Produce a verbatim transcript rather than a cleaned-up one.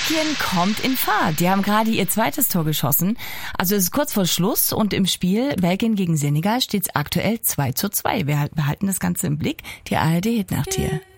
Belgien kommt in Fahrt. Die haben gerade ihr zweites Tor geschossen. Also es ist kurz vor Schluss und im Spiel Belgien gegen Senegal steht es aktuell zwei zu zwei. Wir behalten das Ganze im Blick. Die A R D Hit Nacht hier.